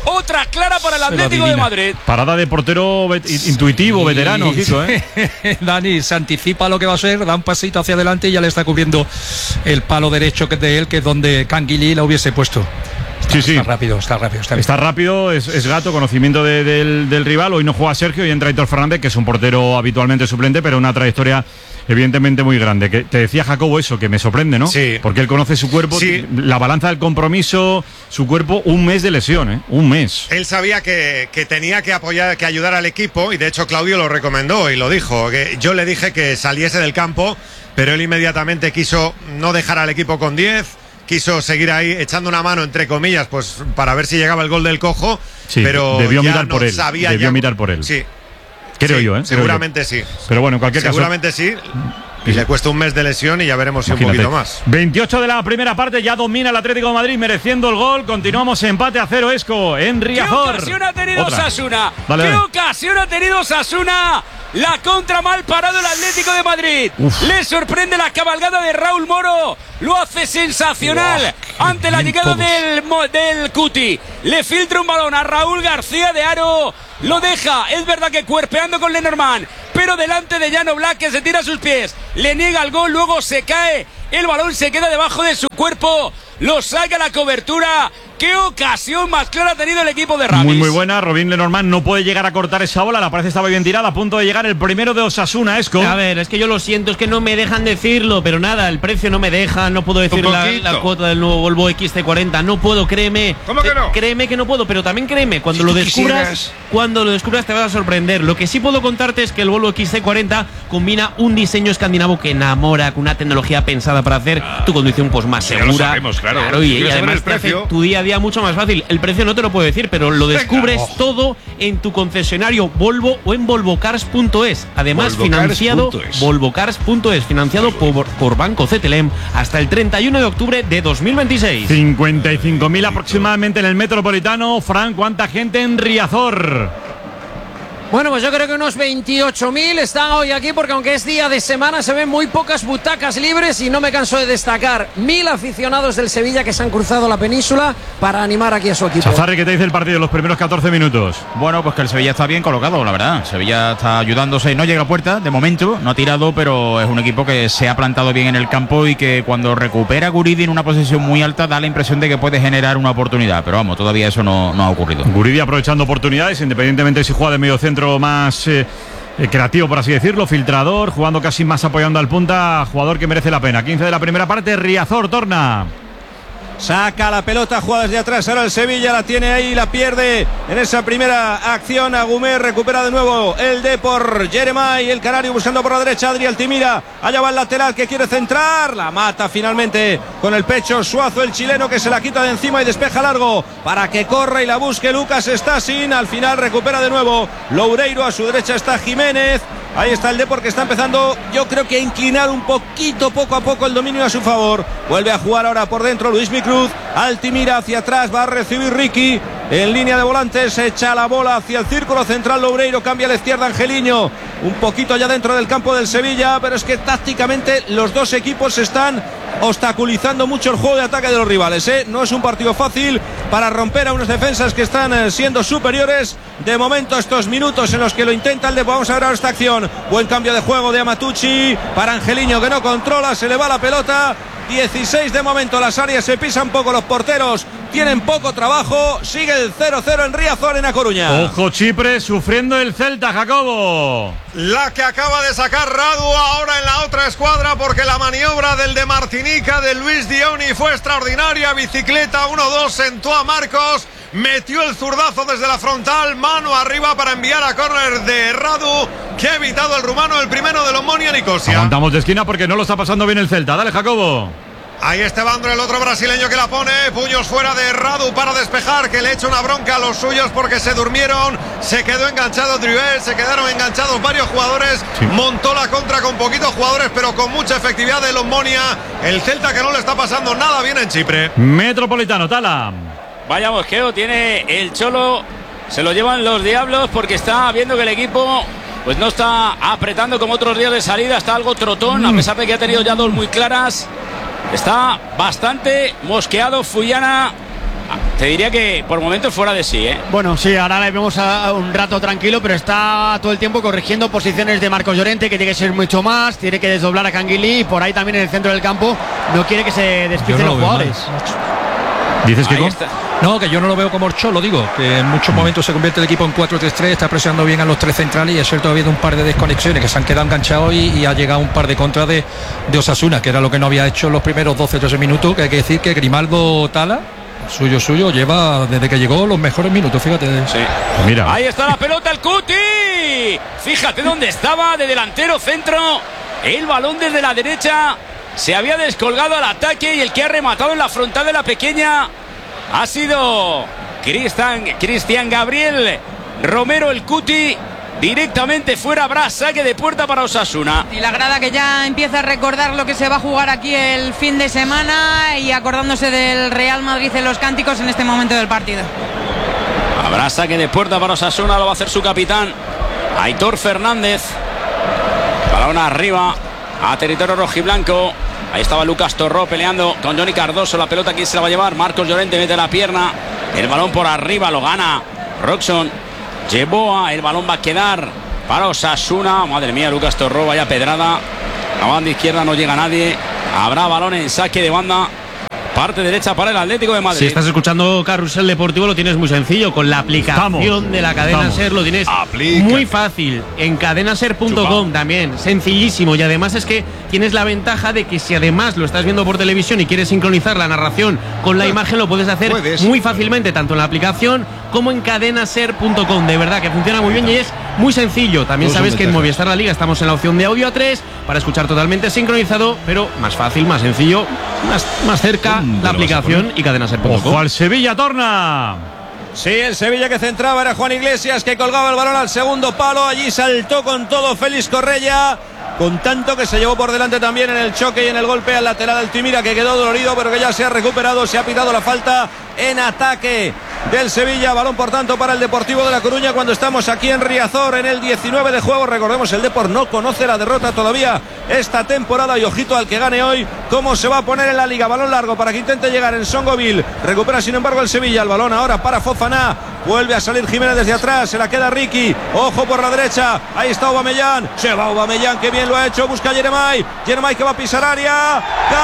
Otra clara para el Atlético de Madrid. Parada de portero vet intuitivo, sí, veterano, Kiko, ¿eh? Dani se anticipa lo que va a ser, da un pasito hacia adelante y ya le está cubriendo el palo derecho de él, que es donde Canguilí la hubiese puesto. Está, sí, sí. Está rápido, está rápido. Está, está rápido, es, es gato, conocimiento de, del, del rival. Hoy no juega Sergio y entra Aitor Fernández, que es un portero habitualmente suplente, pero una trayectoria evidentemente muy grande. Que te decía Jacobo eso, que me sorprende, ¿no? Sí. Porque él conoce su cuerpo, sí. La balanza del compromiso, su cuerpo, un mes de lesión, ¿eh? Un mes. Él sabía que, que tenía que apoyar, que ayudar al equipo, y de hecho Claudio lo recomendó y lo dijo. Que yo le dije que saliese del campo, pero él inmediatamente quiso no dejar al equipo con diez. Quiso seguir ahí echando una mano, entre comillas, pues para ver si llegaba el gol del Cojo, sí, pero debió ya mirar no por él. Sabía debió ya... mirar por él. Sí. Creo sí, yo, ¿eh? Seguramente Creo yo. sí. Pero bueno, en cualquier seguramente caso. Seguramente sí. Y le cuesta un mes de lesión y ya veremos si Imagínate. un poquito más. veintiocho de la primera parte, ya domina el Atlético de Madrid, mereciendo el gol. Continuamos empate a cero, Esco, en Riazor. ¿Qué ocasión ha tenido Otra. Osasuna? Dale, ¿Qué dale. ocasión ha tenido Osasuna? La contra mal parado el Atlético de Madrid. Uf. Le sorprende la cabalgada de Raúl Moro. Lo hace sensacional. Wow, ante la llegada del, del Cuti. Le filtra un balón a Raúl García de Aro. Lo deja, es verdad que cuerpeando con Lenormand, pero delante de Llano Black, que se tira a sus pies. Le niega el gol, luego se cae. El balón se queda debajo de su cuerpo. Lo saca la cobertura. ¡Qué ocasión más clara ha tenido el equipo de Ramis! Muy, muy buena. Robin Lenormand no puede llegar a cortar esa bola. La parece estaba bien tirada. A punto de llegar el primero de Osasuna, Esco. A ver, es que yo lo siento, es que no me dejan decirlo, pero nada, el precio no me deja. No puedo decir la, la cuota del nuevo Volvo X C cuarenta. No puedo, créeme. ¿Cómo que no? Créeme que no puedo, pero también créeme, cuando Si lo tú descubras, quisieras. cuando lo descubras te vas a sorprender. Lo que sí puedo contarte es que el Volvo X C cuarenta combina un diseño escandinavo que enamora, con una tecnología pensada para hacer tu conducción pues más ya segura. lo sabemos, claro. Claro, y, y Quiero saber además el te hace precio. tu día a día mucho más fácil. El precio no te lo puedo decir, pero lo descubres Venga. todo en tu concesionario Volvo o en volvocars punto es. Además, Volvocars financiado punto es. volvocars punto es, financiado por, por Banco C T L M hasta el treinta y uno de octubre de dos mil veintiséis. cincuenta y cinco mil aproximadamente en el Metropolitano. Fran, ¿cuánta gente en Riazor? Bueno, pues yo creo que unos veintiocho mil están hoy aquí, porque aunque es día de semana se ven muy pocas butacas libres, y no me canso de destacar mil aficionados del Sevilla que se han cruzado la península para animar aquí a su equipo. Chazarri, ¿qué te dice el partido los primeros catorce minutos? Bueno, pues que el Sevilla está bien colocado, la verdad. Sevilla está ayudándose, no llega a puerta de momento, no ha tirado, pero es un equipo que se ha plantado bien en el campo y que cuando recupera Guridi en una posición muy alta da la impresión de que puede generar una oportunidad, pero vamos, todavía eso no, no ha ocurrido. Guridi aprovechando oportunidades, independientemente si juega de medio centro más eh, eh, creativo, por así decirlo, filtrador, jugando casi más apoyando al punta, jugador que merece la pena. quince de la primera parte, Riazor torna. Saca la pelota, juega desde atrás, ahora el Sevilla la tiene ahí, la pierde en esa primera acción. Agumé recupera de nuevo el Depor, Jeremai, el Canario buscando por la derecha, Adri Altimira, allá va el lateral que quiere centrar, la mata finalmente con el pecho Suazo, el chileno, que se la quita de encima y despeja largo para que corra y la busque Lucas Stasin. Al final recupera de nuevo Loureiro, a su derecha está Jiménez. Ahí está el Depor, que está empezando, yo creo que a inclinar un poquito, poco a poco, el dominio a su favor. Vuelve a jugar ahora por dentro Luis Micruz. Altimira hacia atrás, va a recibir Ricky. En línea de volantes, echa la bola hacia el círculo central Loureiro, cambia a la izquierda Angeliño. Un poquito allá dentro del campo del Sevilla, pero es que tácticamente los dos equipos están obstaculizando mucho el juego de ataque de los rivales, ¿eh? No es un partido fácil para romper a unas defensas que están eh, siendo superiores. De momento, estos minutos en los que lo intenta el Depor. Vamos a ver ahora esta acción. Buen cambio de juego de Amatucci para Angeliño, que no controla, se le va la pelota. dieciséis de momento, las áreas se pisan poco, los porteros tienen poco trabajo. Sigue el cero cero en Riazor, en A Coruña. Ojo Chipre, sufriendo el Celta, Jacobo. La que acaba de sacar Radu ahora en la otra escuadra, porque la maniobra del de Martinica, de Luis Dioni, fue extraordinaria. Bicicleta uno dos, sentó a Marcos, metió el zurdazo desde la frontal, mano arriba para enviar a córner de Radu, que ha evitado el rumano, el primero del Omonia Nicosia. Aguantamos de esquina porque no lo está pasando bien el Celta. Dale, Jacobo. Ahí está Evandro, el otro brasileño que la pone. Puños fuera de Radu para despejar, que le echa una bronca a los suyos porque se durmieron. Se quedó enganchado Driuel, se quedaron enganchados varios jugadores. Sí. Montó la contra con poquitos jugadores, pero con mucha efectividad del Omonia. El Celta, que no le está pasando nada bien en Chipre. Metropolitano, Tala. Vaya mosqueo tiene el Cholo. Se lo llevan los diablos porque está viendo que el equipo pues no está apretando como otros días de salida. Está algo trotón, mm. a pesar de que ha tenido ya dos muy claras. Está bastante mosqueado Fuyana te diría que por momentos fuera de sí, ¿eh? Bueno, sí, ahora le vemos a un rato tranquilo, pero está todo el tiempo corrigiendo posiciones de Marcos Llorente, que tiene que ser mucho más, tiene que desdoblar a Canguilí, y por ahí también en el centro del campo no quiere que se despisten no los jugadores. ¿Dices que está. No, que yo no lo veo como Orchó, lo digo, que en muchos momentos se convierte el equipo en cuatro tres tres, está presionando bien a los tres centrales y es cierto, ha habido un par de desconexiones que se han quedado enganchados y, y ha llegado un par de contras de, de Osasuna, que era lo que no había hecho en los primeros doce trece minutos, que hay que decir que Grimaldo Tala, suyo suyo, lleva desde que llegó los mejores minutos, fíjate. Sí. Mira. Ahí está la pelota, el Cuti. Fíjate dónde estaba, de delantero centro. El balón desde la derecha se había descolgado al ataque y el que ha rematado en la frontal de la pequeña ha sido Cristian, Cristian Gabriel Romero, el Cuti. Directamente fuera, habrá saque de puerta para Osasuna. Y la grada que ya empieza a recordar lo que se va a jugar aquí el fin de semana y acordándose del Real Madrid en los cánticos en este momento del partido. Habrá saque de puerta para Osasuna, lo va a hacer su capitán Aitor Fernández. Balón arriba a territorio rojiblanco. Ahí estaba Lucas Torró peleando con Johnny Cardoso. La pelota, ¿quién se la va a llevar? Marcos Llorente mete la pierna. El balón por arriba lo gana Roxon Yeboa. El balón va a quedar para Osasuna. Madre mía, Lucas Torró, vaya pedrada. La banda izquierda no llega nadie. Habrá balón en saque de banda. Parte derecha para el Atlético de Madrid. Si estás escuchando Carrusel Deportivo, lo tienes muy sencillo. Con la aplicación Vamos, de la cadena vamos. SER lo tienes Aplícate. muy fácil. En cadenaser punto com también, sencillísimo. Y además es que tienes la ventaja de que si además lo estás viendo por televisión y quieres sincronizar la narración con la imagen, lo puedes hacer Puedes. muy fácilmente, tanto en la aplicación como en cadenaser punto com. De verdad que funciona muy bien y es muy sencillo. También Todos son sabes que en ventajas. Movistar La Liga estamos en la opción de audio a tres para escuchar totalmente sincronizado, pero más fácil, más sencillo, más, más cerca la aplicación y cadenaser punto com. Ojo al Sevilla, Torna. Sí, el Sevilla que centraba era Juan Iglesias, que colgaba el balón al segundo palo. Allí saltó con todo Félix Correia, con tanto que se llevó por delante también en el choque y en el golpe al lateral Altimira, que quedó dolorido, pero que ya se ha recuperado. Se ha pitado la falta en ataque del Sevilla. Balón, por tanto, para el Deportivo de La Coruña cuando estamos aquí en Riazor en el diecinueve de juego. Recordemos, el Depor no conoce la derrota todavía esta temporada y ojito al que gane hoy, cómo se va a poner en la Liga. Balón largo para que intente llegar en Songoville. Recupera, sin embargo, el Sevilla. El balón ahora para Fofana. Vuelve a salir Jiménez desde atrás. Se la queda Ricky. Ojo por la derecha. Ahí está Aubameyang. Se va Aubameyang, que bien lo ha hecho. Busca a Jeremai. Jeremai que va a pisar área.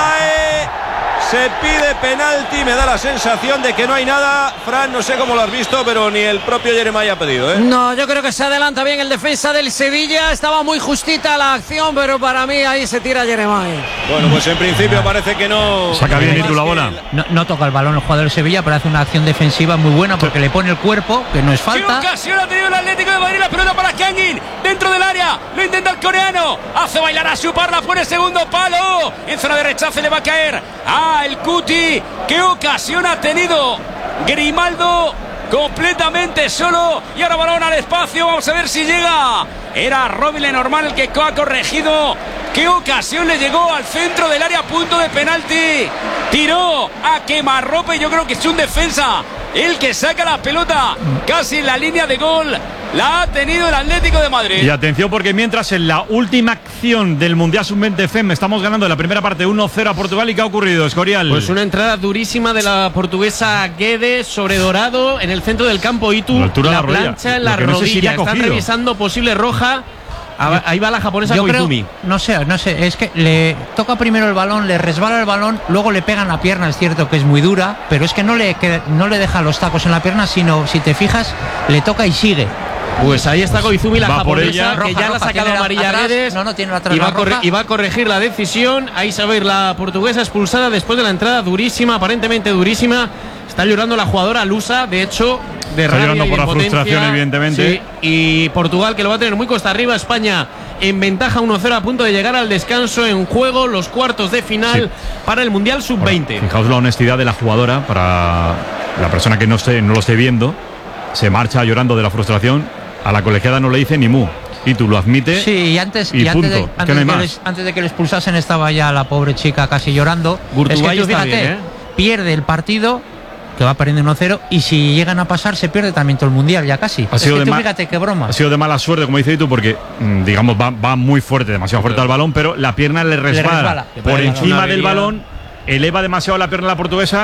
Cae. Se pide penalti, me da la sensación de que no hay nada. Fran, no sé cómo lo has visto, pero ni el propio Jeremai ha pedido, ¿eh? No, yo creo que se adelanta bien el defensa del Sevilla. Estaba muy justita la acción, pero para mí ahí se tira Jeremai. Bueno, pues en principio parece que no. Saca bien y tú la bola. No, no toca el balón el jugador del Sevilla, pero hace una acción defensiva muy buena porque le pone el cuerpo, que no es ¿Qué falta. ocasión ha tenido el Atlético de Madrid? La pelota para Kangin, dentro del área, lo intenta el coreano, hace bailar a su parla, pone segundo palo, en zona de rechace le va a caer a el Cuti. ¿Qué ocasión ha tenido Grimaldo? Completamente solo y ahora balón al espacio, vamos a ver si llega. Era Robin Lenormand el que ha corregido. ¿Qué ocasión le llegó al centro del área, punto de penalti? Tiró a quemarropa y yo creo que es un defensa el que saca la pelota casi en la línea de gol. La ha tenido el Atlético de Madrid. Y atención, porque mientras en la última acción del Mundial sub veinte F E M estamos ganando en la primera parte uno cero a Portugal. ¿Y qué ha ocurrido, Escorial? Pues una entrada durísima de la portuguesa Guedes sobre Dorado en el centro del campo. Itu, la, altura la de la plancha en Lo la que no sé si rodilla. le ha Están cogido. revisando posible roja. Ahí va la japonesa Yo creo, Koizumi. no sé, no sé, es que le toca primero el balón, le resbala el balón, luego le pegan la pierna, es cierto que es muy dura, pero es que no le, que, no le deja los tacos en la pierna, sino, si te fijas, le toca y sigue. Pues ahí está Koizumi, la Va por japonesa, ella. que Roja, ya la ha roja, sacado tiene amarilla atrás, Guedes. no, no, tiene atrás y, va la a corre- roja. y va a corregir la decisión. Ahí se va a ir la portuguesa expulsada después de la entrada durísima, aparentemente durísima. Está llorando la jugadora lusa, de hecho, de Está rabia llorando y por de la potencia. frustración, evidentemente. Sí, y Portugal, que lo va a tener muy cuesta arriba. España en ventaja uno cero, a punto de llegar al descanso. En juego los cuartos de final Sí. para el Mundial sub veinte. Fijaos la honestidad de la jugadora, para la persona que no, esté, no lo esté viendo. Se marcha llorando de la frustración. A la colegiada no le dice ni mu. Y tú lo admite. Sí, y antes, y y antes, de, punto, antes, que no hay de que más. les- antes de que le expulsasen estaba ya la pobre chica casi llorando. Gurtubay es que tú está fíjate, bien, ¿eh? pierde el partido, que va perdiendo uno cero, y si llegan a pasar se pierde también todo el Mundial, ya casi. Ha Es sido que de tú ma- fíjate qué broma. Ha sido de mala suerte, como dices tú, porque mm, digamos va, va muy fuerte, demasiado fuerte al balón, pero la pierna le resbala, resbala. por Le encima una del avería. balón, eleva demasiado la pierna la portuguesa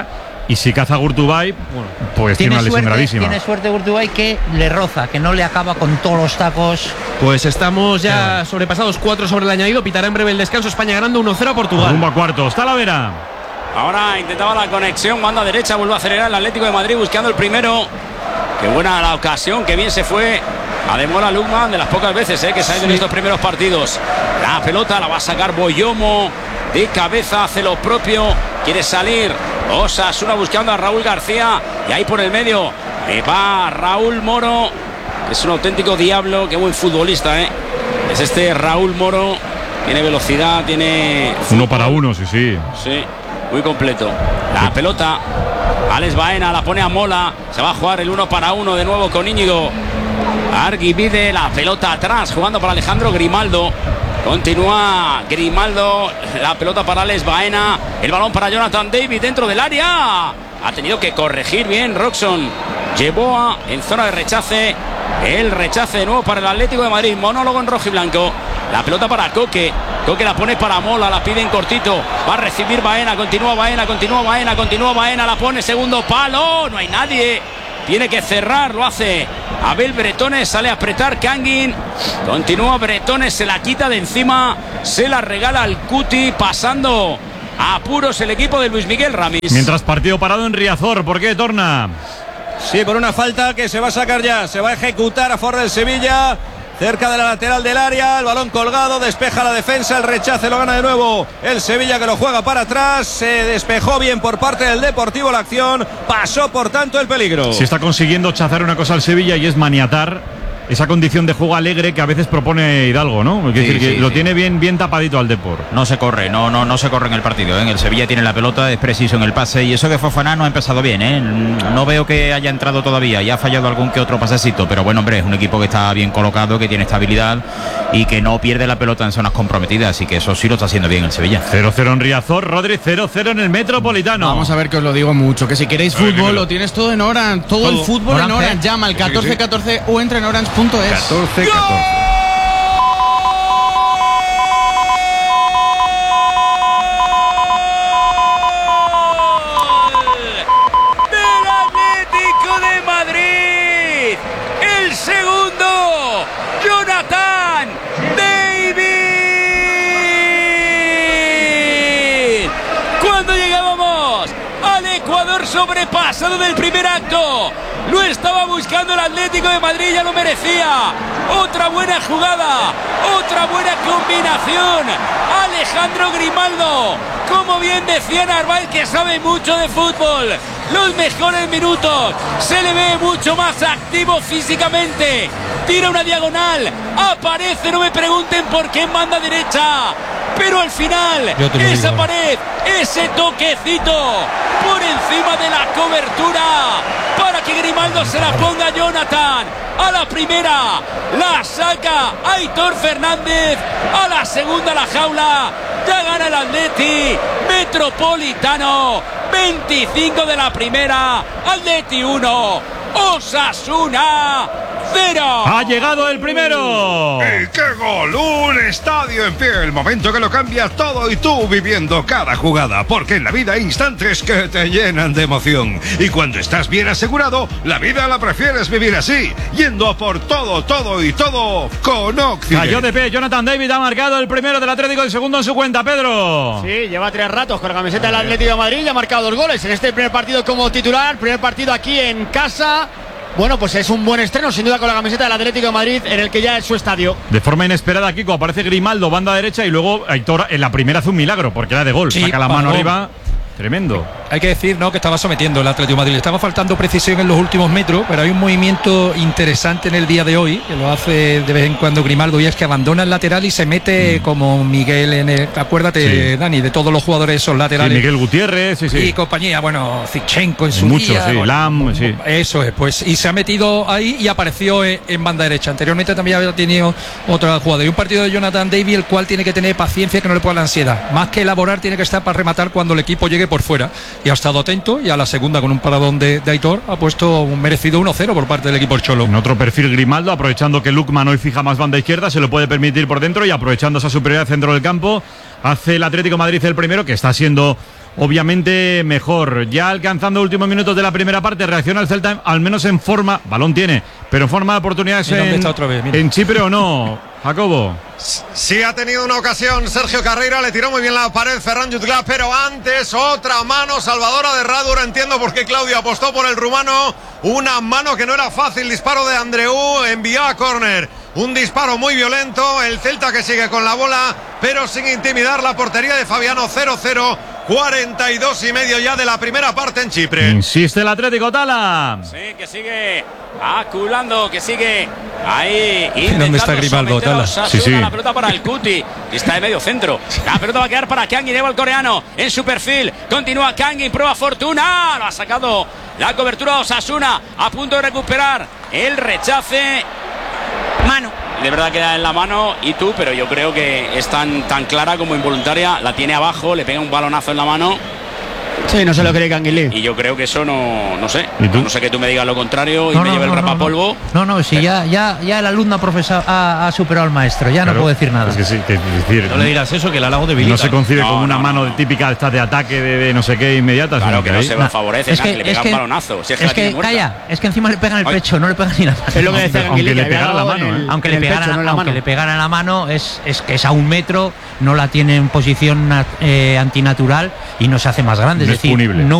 Y si caza Gurtubay, bueno, pues tiene, tiene una lesión suerte, gravísima. Tiene suerte Gurtubay que le roza, que no le acaba con todos los tacos. Pues estamos ya sobrepasados, cuatro sobre el añadido. Pitará en breve el descanso. España ganando uno cero a Portugal. Rumbo a cuartos. Talavera. Ahora intentaba la conexión, banda derecha, vuelve a acelerar el Atlético de Madrid buscando el primero. Qué buena la ocasión, qué bien se fue a Demola Lukman, de las pocas veces eh, que se ha ido sí. en estos primeros partidos. La pelota la va a sacar Boyomo, de cabeza hace lo propio, quiere salir Osasuna buscando a Raúl García, y ahí por el medio me va Raúl Moro, que es un auténtico diablo, qué buen futbolista, ¿eh? Es este Raúl Moro, tiene velocidad, tiene... Uno para uno, sí, sí. Sí. Muy completo. La pelota. Alex Baena la pone a Mola. Se va a jugar el uno para uno de nuevo con Íñigo Arguibide. La pelota atrás jugando para Alejandro Grimaldo. Continúa Grimaldo. La pelota para Alex Baena. El balón para Jonathan David dentro del área. Ha tenido que corregir bien Roxon Yeboah en zona de rechace. El rechace de nuevo para el Atlético de Madrid. Monólogo en rojo y blanco. La pelota para Coque. Coque la pone para Mola, la pide en cortito. Va a recibir Baena, continúa Baena, continúa Baena, continúa Baena, la pone segundo palo. No hay nadie. Tiene que cerrar, lo hace Abel Bretones, sale a apretar Kangin. Continúa Bretones, se la quita de encima, se la regala al Cuti, pasando a apuros el equipo de Luis Miguel Ramis. Mientras partido parado en Riazor, ¿por qué torna? Sí, por una falta que se va a sacar ya, se va a ejecutar a favor del Sevilla. Cerca de la lateral del área, el balón colgado, despeja la defensa, el rechace lo gana de nuevo el Sevilla, que lo juega para atrás, se despejó bien por parte del Deportivo la acción, pasó por tanto el peligro. Se está consiguiendo chazar una cosa al Sevilla y es maniatar esa condición de juego alegre que a veces propone Hidalgo, ¿no? Es decir, sí, que sí, lo sí. tiene bien, bien tapadito al Depor. No se corre, no, no, no se corre en el partido, ¿eh? El Sevilla tiene la pelota, es preciso en el pase, y eso que Fofana no ha empezado bien, ¿eh? No veo que haya entrado todavía, y ha fallado algún que otro pasecito, pero bueno, hombre, es un equipo que está bien colocado, que tiene estabilidad y que no pierde la pelota en zonas comprometidas, así que eso sí lo está haciendo bien el Sevilla. cero cero en Riazor, Rodri, cero cero en el Metropolitano. Vamos a ver, que os lo digo mucho, que si queréis fútbol lo tienes todo en Orange, todo, todo. el fútbol Orange, en Orange, llama al catorce catorce o entra en orange punto es. catorce catorce. Del Atlético de Madrid, el segundo, Jonathan David. Cuando llegábamos al Ecuador sobrepasado del primer acto, lo estaba buscando el Atlético de Madrid, ya lo merecía. Otra buena jugada, otra buena combinación. Alejandro Grimaldo, como bien decía Narváez, que sabe mucho de fútbol. Los mejores minutos, se le ve mucho más activo físicamente. Tira una diagonal, aparece, no me pregunten por qué en banda derecha. Pero al final, esa pared, ese toquecito por encima de la cobertura para que Grimaldo se la ponga a Jonathan. A la primera la saca Aitor Fernández, a la segunda la jaula. Ya gana el Atleti Metropolitano. veinticinco de la primera, Atleti uno, Osasuna cero. Ha llegado el primero. ¡Y qué gol! Un estadio en pie, el momento que lo cambia todo, y tú viviendo cada jugada, porque en la vida hay instantes que te llenan de emoción. Y cuando estás bien asegurado, la vida la prefieres vivir así, yendo a por todo, todo y todo con Occident. Cayó de pie, Jonathan David ha marcado el primero del Atlético, el segundo en su cuenta, Pedro. Sí, lleva tres ratos con la camiseta del Atlético de Madrid y ha marcado dos goles en este primer partido como titular, primer partido aquí en casa. Bueno, pues es un buen estreno, sin duda, con la camiseta del Atlético de Madrid, en el que ya es su estadio. De forma inesperada, Kiko, aparece Grimaldo, banda derecha, y luego Aitor en la primera hace un milagro, porque era de gol. Sí, saca la mano arriba. Tremendo. Hay que decir, ¿no?, que estaba sometiendo el Atlético de Madrid. Le estaba faltando precisión en los últimos metros, pero hay un movimiento interesante en el día de hoy, que lo hace de vez en cuando Grimaldo, y es que abandona el lateral y se mete mm. como Miguel en el... Acuérdate, sí. Dani, de todos los jugadores esos laterales. Sí, Miguel Gutiérrez, sí, sí. Y compañía, bueno, Zichenko en su Mucho, día. sí, bueno, Lam, sí. Eso es, pues, y se ha metido ahí y apareció en, en banda derecha. Anteriormente también había tenido otra jugada. Y un partido de Jonathan David, el cual tiene que tener paciencia, que no le pueda la ansiedad. Más que elaborar, tiene que estar para rematar cuando el equipo llegue por fuera. Y ha estado atento, y a la segunda, con un paradón de, de Aitor, ha puesto un merecido uno cero por parte del equipo del Cholo. En otro perfil, Grimaldo, aprovechando que Lukman hoy fija más banda izquierda, se lo puede permitir por dentro, y aprovechando esa superioridad centro del campo, hace el Atlético de Madrid el primero, que está siendo obviamente mejor. Ya alcanzando últimos minutos de la primera parte, reacciona el Celta, al menos en forma, balón tiene, pero en forma de oportunidades en, otra vez, en Chipre o no, Jacobo. Sí ha tenido una ocasión Sergio Carreira, le tiró muy bien la pared Ferran Jutgla, pero antes otra mano salvadora de Radu. Entiendo por qué Claudio apostó por el rumano, una mano que no era fácil, disparo de Andreu, envió a córner, un disparo muy violento, el Celta que sigue con la bola, pero sin intimidar la portería de Fabiano. Cero cero, cuarenta y dos y medio ya de la primera parte en Chipre. Insiste el Atlético, Tala. Sí, que sigue aculando, que sigue ahí. ¿Dónde está Grimaldo, Tala? Sí, sí. La pelota para el Cuti, que está de medio centro. La pelota va a quedar para Kangin, lleva el coreano en su perfil. Continúa Kangin, prueba Fortuna. Lo ha sacado la cobertura Osasuna, a punto de recuperar el rechace. Mano. De verdad queda en la mano y tú, pero yo creo que es tan, tan clara como involuntaria. La tiene abajo, le pega un balonazo en la mano. Sí, no se lo cree Canguilí. Y yo creo que eso no, no sé. No sé que tú me digas lo contrario y No, me no, lleve no, el no, rapapolvo. No, no, si ya, ya, ya el alumno ha, profesor, ha, ha superado al maestro, ya Claro, no puedo decir nada. Es que sí, que, es decir, No le digas eso, que el halago debilita. no se concibe No, como una no, mano no. típica esta de ataque de, de no sé qué inmediata. Claro sino que no ahí- se va a favorecer, Es que- que le pega es que- un balonazo. Si es que, Es la tiene que, muerta. calla, es que encima le pegan el Ay. pecho, no le pegan ni la mano. Es lo que decía Aunque Canguilí, le que había pegara la dado mano, en el- ¿eh? Aunque en le, el pegaran, pecho, no en la aunque mano. le pegaran a la mano, es, es que es a un metro, no la tiene en posición eh, antinatural y no se hace más grande. No es es decir, punible. no